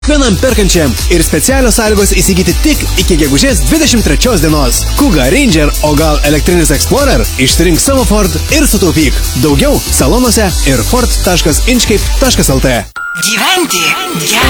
Vienam perkančiam ir specialios sąlygos įsigyti tik iki gegužės 23 dienos. Kuga, Ranger, o gal elektrinis Explorer? Išsirink savo Ford ir sutaupyk. Daugiau salonuose ir ford.inchcape.lt. Gyventi gera.